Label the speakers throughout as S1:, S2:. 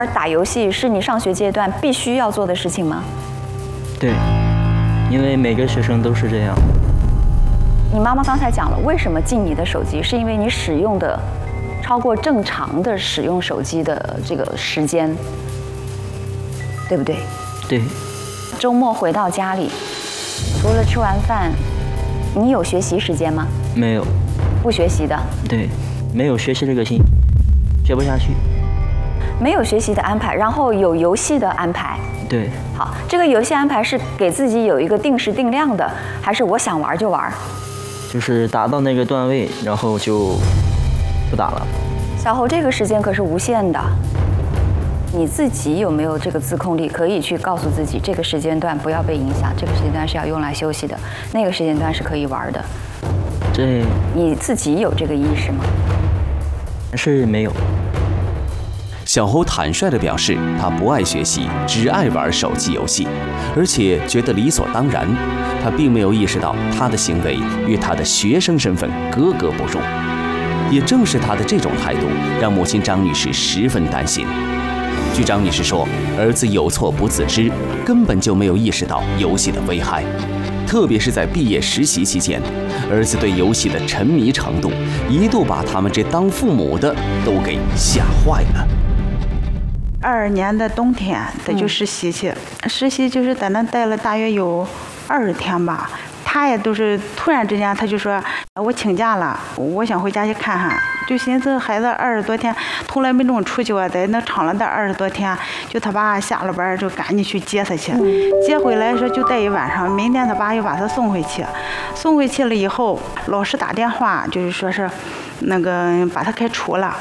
S1: 打游戏是你上学阶段必须要做的事情吗？
S2: 对，因为每个学生都是这样。
S1: 你妈妈刚才讲了，为什么禁你的手机，是因为你使用的超过正常的使用手机的这个时间，对不对？
S2: 对。
S1: 周末回到家里，除了吃完饭，你有学习时间吗？
S2: 没有。
S1: 不学习的。
S2: 对，没有学习这个心，学不下去。
S1: 没有学习的安排，然后有游戏的安排。
S2: 对。
S1: 好，这个游戏安排是给自己有一个定时定量的，还是我想玩就玩？
S2: 就是达到那个段位，然后就不打了。
S1: 小侯，这个时间可是无限的，你自己有没有这个自控力，可以去告诉自己，这个时间段不要被影响，这个时间段是要用来休息的，那个时间段是可以玩的。
S2: 这
S1: 你自己有这个意识吗？
S2: 是没有。
S3: 小侯坦率地表示，他不爱学习，只爱玩手机游戏，而且觉得理所当然。他并没有意识到他的行为与他的学生身份格格不入。也正是他的这种态度，让母亲张女士十分担心。据张女士说，儿子有错不自知，根本就没有意识到游戏的危害。特别是在毕业实习期间，儿子对游戏的沉迷程度，一度把他们这当父母的都给吓坏了。
S4: 22年的冬天，他就实习去，实习就是在那待了大约有20天吧。他也都是突然之间，他就说我请假了，我想回家去看看。就寻思孩子20多天，从来没这么出去过，在那厂了待20多天，就他爸下了班就赶紧去接他去，接回来说就待一晚上，明天他爸又把他送回去，送回去了以后，老师打电话就是说是那个把他开除了，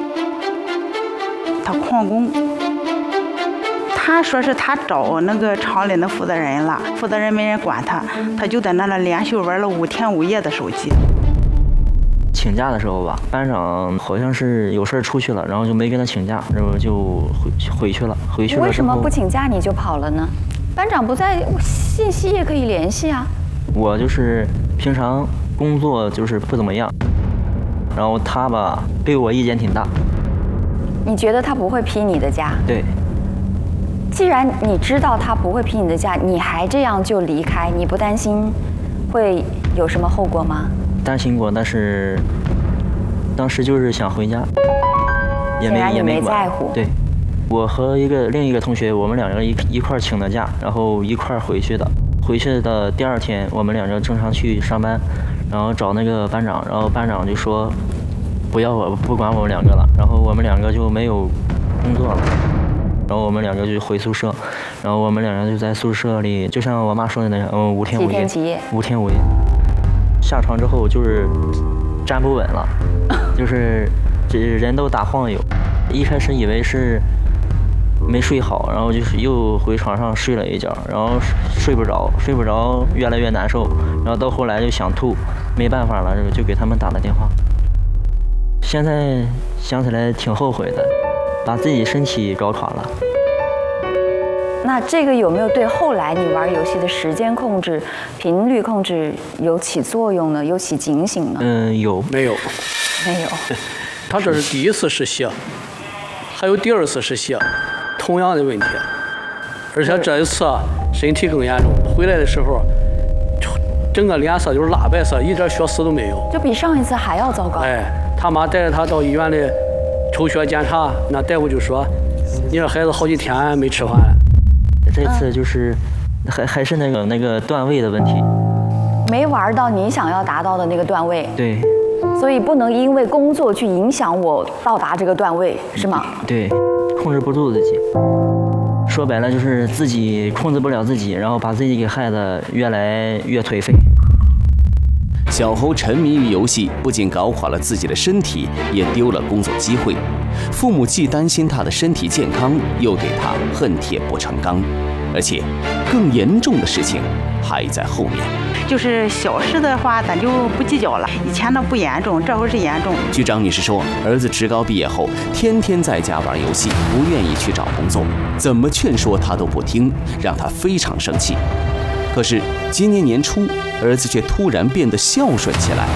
S4: 他旷工。他说是他找那个厂里的负责人了，负责人没人管他，他就在那连续玩了5天5夜的手机。
S2: 请假的时候吧，班长好像是有事出去了，然后就没跟他请假，然后就回去了。回去了。
S1: 为什么不请假你就跑了呢？班长不在，信息也可以联系啊。
S2: 我就是平常工作就是不怎么样，然后他吧对我意见挺大。
S1: 你觉得他不会批你的假？
S2: 对。
S1: 既然你知道他不会批你的假，你还这样就离开，你不担心会有什么后果吗？
S2: 担心过，但是当时就是想回家，也没
S1: 在乎。
S2: 对，我和另一个同学，我们2个一块请的假，然后一块回去的。回去的第2天，我们2个正常去上班，然后找那个班长，然后班长就说不管我们2个了，然后我们2个就没有工作了。然后我们2个就回宿舍，然后我们2个就在宿舍里，就像我妈说的那样，5天5夜，
S1: 几天几夜
S2: ，5天5夜。下床之后就是站不稳了，就是这人都打晃悠。一开始以为是没睡好，然后就是又回床上睡了一觉，然后睡不着，越来越难受，然后到后来就想吐，没办法了，就给他们打了电话。现在想起来挺后悔的。把自己身体搞垮了。
S1: 那这个有没有对后来你玩游戏的时间控制、频率控制有起作用呢？有起警醒呢？
S2: 有。
S5: 没有？
S1: 没有。
S5: 他这是第1次实习，还有第2次实习，同样的问题，而且这一次身体更严重，回来的时候，整个脸色就是蜡白色，一点血丝都没有，
S1: 就比上一次还要糟糕。
S5: 哎，他妈带着他到医院里抽血检查，那大夫就说，你这孩子好几天没吃饭了。
S2: 这次就是还是那个段位的问题，
S1: 没玩到你想要达到的那个段位。
S2: 对。
S1: 所以不能因为工作去影响我到达这个段位，是吗？
S2: 对，控制不住自己。说白了就是自己控制不了自己，然后把自己给害得越来越颓废。
S3: 小侯沉迷于游戏，不仅搞垮了自己的身体，也丢了工作机会。父母既担心他的身体健康，又对他恨铁不成钢。而且，更严重的事情还在后面。
S4: 就是小事的话，咱就不计较了。以前的不严重，这回是严重。
S3: 据张女士说，儿子职高毕业后，天天在家玩游戏，不愿意去找工作，怎么劝说他都不听，让他非常生气。可是今年年初，儿子却突然变得孝顺起来，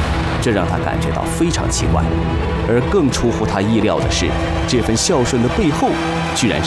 S3: 这让他感觉到非常奇怪。而更出乎他意料的是，这份孝顺的背后，居然